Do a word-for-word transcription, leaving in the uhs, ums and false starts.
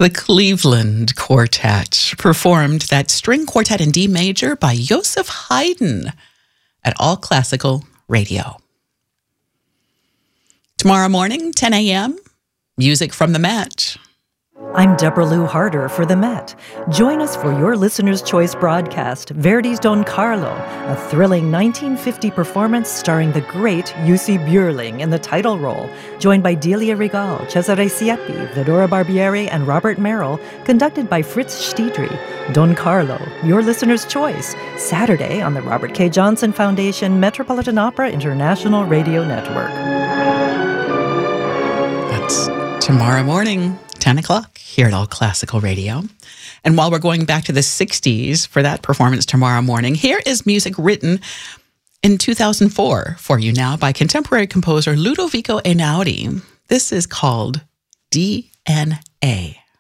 The Cleveland Quartet performed that string quartet in D major by Joseph Haydn at All Classical Radio. Tomorrow morning, ten a.m., music from the Met. I'm Deborah Lou Harder for the Met. Join us for your Listener's Choice broadcast, Verdi's Don Carlo, a thrilling nineteen fifty performance starring the great Jussi Björling in the title role, joined by Delia Regal, Cesare Siepi, Vedora Barbieri, and Robert Merrill, conducted by Fritz Stiedry. Don Carlo, your Listener's Choice, Saturday on the Robert K. Johnson Foundation Metropolitan Opera International Radio Network. That's tomorrow morning, ten o'clock, here at All Classical Radio. And while we're going back to the sixties for that performance tomorrow morning, here is music written in two thousand four for you now by contemporary composer Ludovico Einaudi. This is called D N A.